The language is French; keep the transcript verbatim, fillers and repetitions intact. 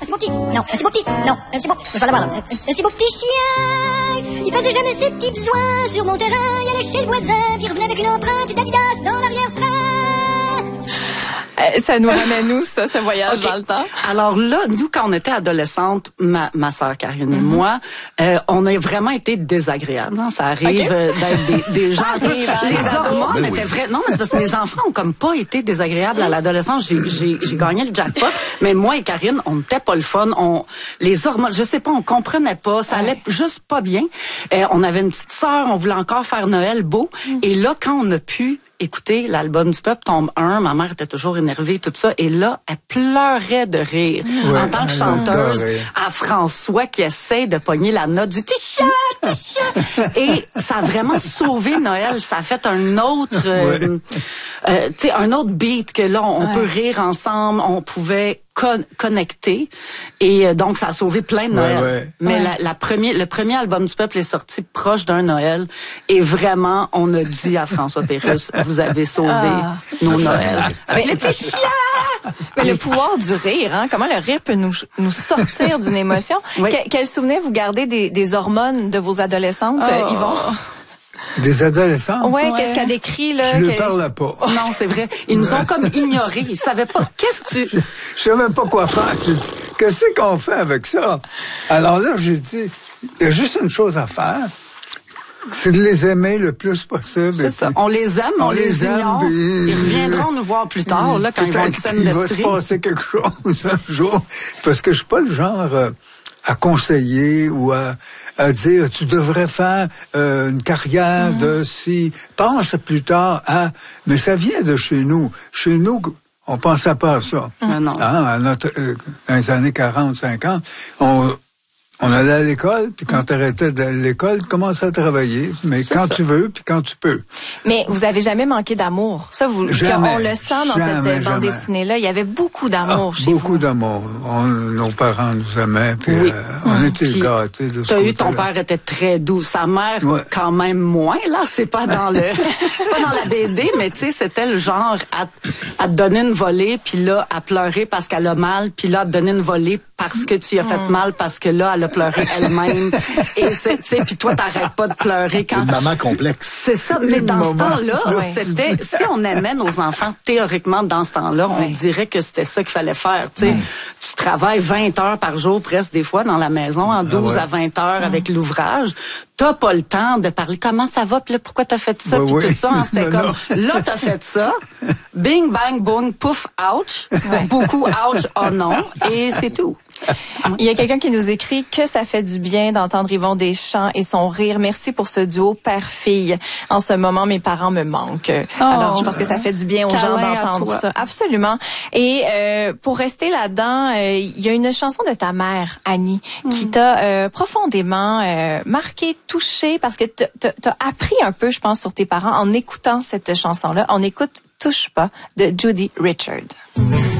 c'est mon petit. Non, c'est mon petit. Non, c'est bon. Je vais l'avoir là. C'est mon petit chien. Il faisait jamais ses petits besoins sur mon terrain. Il allait chez le voisin, puis revenait avec une empreinte d'Adidas dans l'arrière-train. Euh, ça nous ramène où, ça, ce voyage okay. dans le temps? Alors là, nous, quand on était adolescentes, ma, ma sœur Karine et mm-hmm. moi, euh, on a vraiment été désagréables. Hein? Ça arrive okay. euh, d'être des, des gens... Arrive, les hormones ben étaient oui. vraies... Non, mais c'est parce que mes enfants ont comme pas été désagréables à l'adolescence. J'ai, j'ai, j'ai gagné le jackpot, mais moi et Karine, on n'était pas le fun. On, les hormones, je sais pas, on comprenait pas. Ça allait juste pas bien. Euh, on avait une petite sœur, on voulait encore faire Noël beau. Mm. Et là, quand on a pu... écoutez, l'album du peuple tombe un, ma mère était toujours énervée, tout ça, et là, elle pleurait de rire. Ouais, en tant que chanteuse, à François qui essaie de pogner la note du Tisha, Tisha. Et ça a vraiment sauvé Noël. Ça a fait un autre, euh, ouais. euh, tu sais, un autre beat que là, on ouais. peut rire ensemble, on pouvait con- connecter. Et euh, donc, ça a sauvé plein de Noël. Ouais, ouais. Mais ouais. La, la premier, le premier album du peuple est sorti proche d'un Noël. Et vraiment, on a dit à François Pérusse, vous avez sauvé ah. nos Noëls. Avec les petits chiens! Mais le pouvoir du rire, hein? Comment le rire peut nous, nous sortir d'une émotion? Oui. Que, quel souvenir vous gardez des, des hormones de vos adolescentes, oh. Yvon? Des adolescents? Ouais, ouais. Qu'est-ce qu'elle décrit, là? Je ne qu'elle... parlais pas. Oh, non, c'est vrai. Ils nous ont comme ignorés. Ils savaient pas. Qu'est-ce que tu... Je savais même pas quoi faire. J'ai dit, qu'est-ce qu'on fait avec ça? Alors là, j'ai dit, il y a juste une chose à faire. C'est de les aimer le plus possible. C'est ça. On les aime, on, on les, les ignore. Aime, puis... Ils reviendront nous voir plus tard, là, quand ils vont être saines d'esprit. Il va se passer quelque chose un jour. Parce que je suis pas le genre... Euh, à conseiller ou à, à dire tu devrais faire euh, une carrière mm-hmm. de si pense plus tard à mais ça vient de chez nous chez nous on pensait pas à ça mm-hmm. non. Hein, à notre, euh, dans les années quarante cinquante on on allait à l'école, puis quand tu arrêtais de l'école, tu commençais à travailler. Mais c'est quand ça. Tu veux, puis quand tu peux. Mais vous avez jamais manqué d'amour. Ça, vous, jamais, on le sent dans jamais, cette bande dessinée-là. Il y avait beaucoup d'amour ah, chez beaucoup vous. Beaucoup d'amour. On, nos parents nous aimaient, puis oui. euh, on hum. était puis, gâtés de ce côté-là. Ton père était très doux. Sa mère, ouais. quand même moins. Là, c'est pas dans le, c'est pas dans la B D, mais tu sais, c'était le genre à, à te donner une volée, puis là, à pleurer parce qu'elle a mal, puis là, à te donner une volée parce que tu as fait hum. mal, parce que là, elle a pleuré elle-même. Et c'est, tu sais, puis toi, t'arrêtes pas de pleurer quand... Une maman complexe. C'est ça, mais dans ce temps-là, ouais. c'était... Si on aimait nos enfants, théoriquement, dans ce temps-là, on ouais. dirait que c'était ça qu'il fallait faire, tu sais. Ouais. Tu travailles vingt heures par jour, presque, des fois, dans la maison, en douze ah ouais. à vingt heures mmh. avec l'ouvrage. T'as pas le temps de parler comment ça va, puis là, pourquoi t'as fait ça, puis oui. tout ça. Hein, c'était non, comme, non. là, t'as fait ça. Bing, bang, boom, pouf, ouch. Ouais. Beaucoup ouch, oh non. Et c'est tout. Il y a quelqu'un qui nous écrit que ça fait du bien d'entendre Yvon Deschamps et son rire. Merci pour ce duo père-fille. En ce moment, mes parents me manquent. Oh, Alors, je pense que ça fait du bien aux gens d'entendre ça. Absolument. Et euh, pour rester là-dedans, euh, il y a une chanson de ta mère, Annie, mm. qui t'a euh, profondément euh, marqué, touché, parce que t'as, t'as appris un peu, je pense, sur tes parents en écoutant cette chanson-là. On écoute Touche pas de Judy Richard.